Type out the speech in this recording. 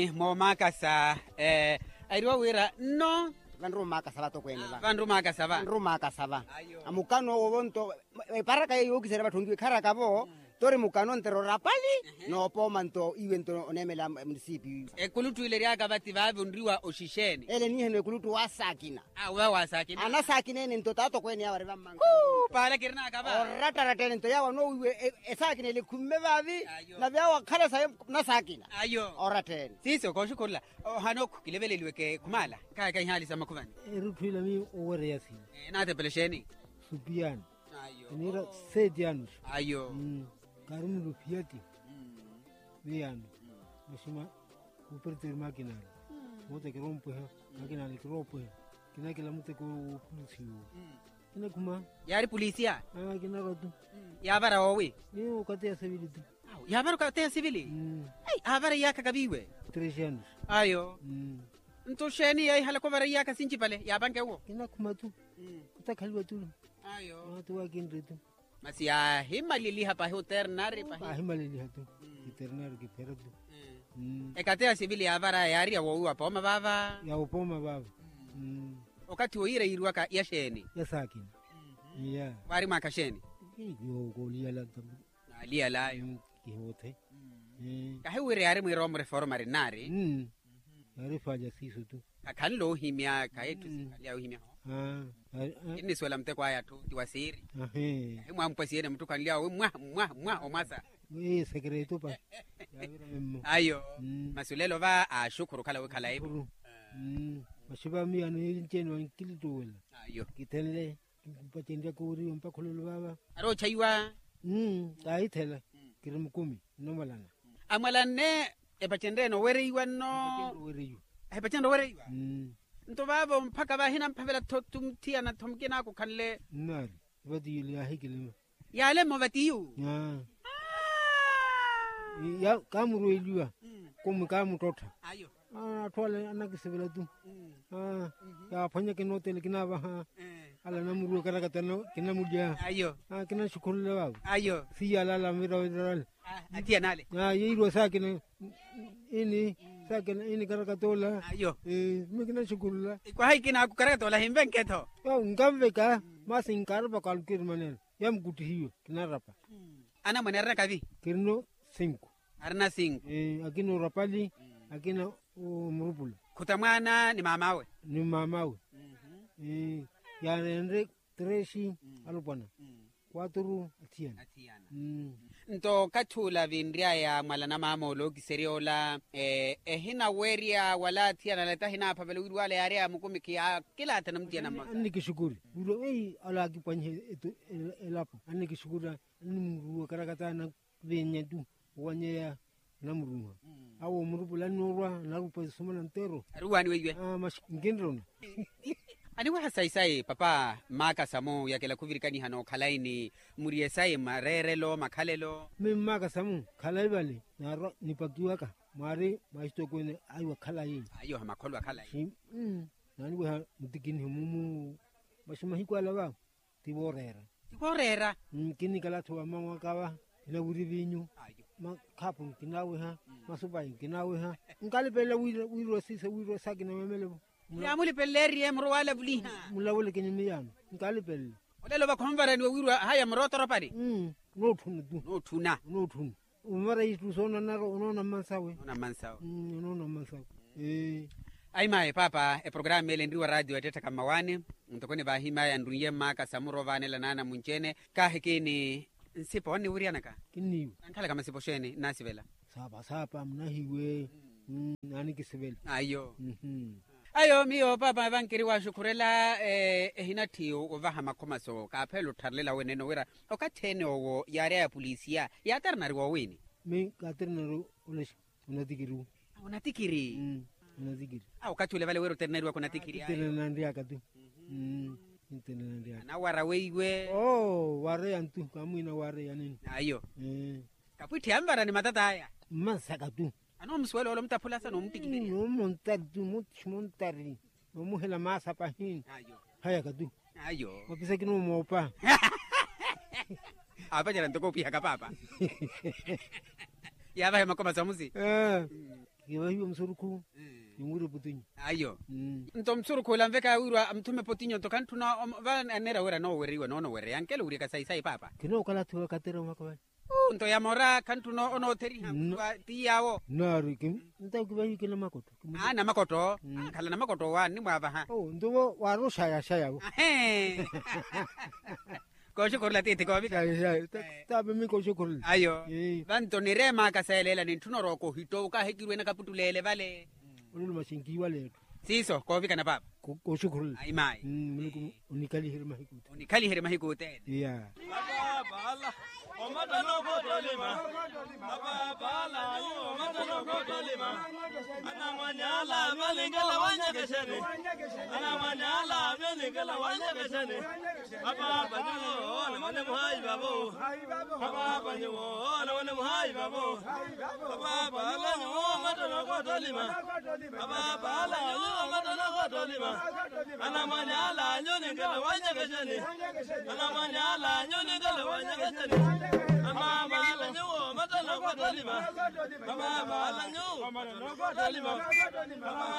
Mo makasa airiwa wira no vanru makasa bato kwenela vanru makasa ba vanru makasa ba amukano wonto paraka yokisera bathungi kharaka bo tori mukano ntero rapali no pomanto iwento onemela munisipi ekulutuile ryaka bati babundriwa oshisheni ele ni hene kulutu wasakina wa wasakina ana sakina ne nto tato kweni ya bareba manga pala kirna ka ba orata ratene nto yawa no iwe esakina ile kumme babi na byawa khala sa na sakina ayo oratene siso ko shukula hanok kilebelelwe ke kumala ka hali sama kuvani eruthwila mi owere yasi nate pelesheni supian ayo nira sedianus ayo karun rupiati viano mashima upertir máquina mote que rompe máquina le rompe kina kila mute ko pulsio kina kuma yari polisia kina rotu ya bara owi ni ukate civility ya bara ukate civili ai abara yaka kabiwe 3 anos ayo ntosheni ai hala ko bara yaka sinchi pale ya banke wo kina kuma tu utakalwa tu ayo tu wakinretu masia himalili hapa hoternari pa himalili hatu eternari ke peratu ekatea civili ya bara yari ya wo apa ma baba ya upoma baba wakati oire irwaka yasheni yasakin ya bari makasheni yo golia la tam alia layo kihote kahewire yari mwiro reformari nari yari faja siso tu akanlo himya kaetu kalia himya ini swala mtekwa ya tu tiwasiri mwa mpasiene mtu kanlia mwa omasa secreto pa ayo masulelo ba ashukuru kala wekala ibu mashiba mi anu incheno nkilitowela ayo kitenle mpachendia kuri mpakhululu baba aro chaiwa aithela kirimkumi nomalana amalane epachendeno wereiwa no wereiwa epachendo wereiwa nto babo mpaka bahina mpavela tumtia na tomkina ko kanle nari vadi ile ahikile yale movatiyu ya kamuru eliwa komu kamutota ayo twale anakisebela tu ya phanya ke notele kinaba ala namuru karakatano kinamudia ayo kina shukurule baba ayo si ala la mira atia nale yiro sakine ini karakatola ayo mikina shukurula kwa haikina kukarakatola himbenketo ngamveka masinkarba kalkir manel yam guti hiyo kinarapa ana manera kavi kirno 5 arna 5 akino rapali akina mrupul kutamwana ni mamawe ya nende 3 alupana 4 atiana nto kathula vindria ya malana mama lo kiseriola hina weria wala atiana leta hina pavele wale area mukumi ya kila tanamtia na nikishukuru ulo ala kipanye elapo nikishukuru nimru karakatana venya tu wanya namruha awo murupula norwa narupa sumana ntero ruwani wewe mashingindrona ani wa saisai papa maka samu yakela kuvirikani hano khalaini muriesai marerelo makhalelo mimaka samu khalai bale naro nipakiwaka mari maisto kwene aiwa khalai ayo makholwa khalai nani wa mutikini mumu bashima hikwala ba tiborera kini kala thwa mangwa kawa ina wuri binyu makhapu kinawe masubai kinawe ngalipela wiro sisa wiro sakina memele ya muli pelleri emro wala buliha mulawole kenyimiyano ngalipela olelo bakhomvara ni wiro haya mrotoro pari no thuna umara itu sona naro unona mansawe unona mansawe ai mai papa program ele ndiwa radio ateta kama wane mtokoni bahima ya ndunye maka samuro vanela nana munchene kahekini nsipo ni uriana ka kiniwe ankala kama sipo sheni nasivela sapa mnahiwe nani kisivela ayo miyo papa bankiri wa shukurela hinatio ovaha makomaso ka phelo tharlela weneno wera okathene owo yare ya polisia ya tarnari wo wini me katernaru unatikiri unatikiri au kathule vale wero ternari wa kunatikiri ternari akatu intenendia na wara weiwe ware antu kamwina ware yanini ayo kaputi ambara ni matata haya masakatu ano mswelo lo mtaphula sana umtikiri no montadu montari no muhela masa pahin ayo haya kadu ayo mapisa kino mopa apa jara ntoko pia kapapa ya ba makoma samusi Kiwa hiyo msuruku. Yungure putinyo. Ayo. Nto msuruku la mveka wirwa mtume potinyo to kantuna vanera wera no weriwe no were yankele uri kasai papa. Kino kala tuwa katera makawai. Nto ya mora kantuno ono teri tiyawo. Nari kim. Nta kiwa hiyo kila makoto. Na makoto. Kala na makoto wa ni mwava ha. Ndo waro shaya wo. Ko shukurla titi ko bika. Tabe mi ko shukurla. Ayo. Vanto ni rema kaselela ni tunoro ko hito ka hekirwe na kaputulele vale. Ulu masingi wale. Siso ko bika na papa. Ko shukurla. Ai mai. Muluku unikali hirma hikute. Unikali hirma hikute. Yeah. Bala. Omata no ko dolima. Bala yo omata no ko dolima. Ana manyala malingala wanya keshene. Ana manyala malingala wanya keshene. Baba banyo na mane muhai babo. Baba banyo na mane muhai babo. Baba bala yo omata no ko dolima. Baba bala yo omata no ko dolima. Ana manyala nyoningala wanya keshene. Ana manyala nyoningala wanya keshene. Mama bala yo omata no ko dolima. Mama bala yo omata no ko dolima.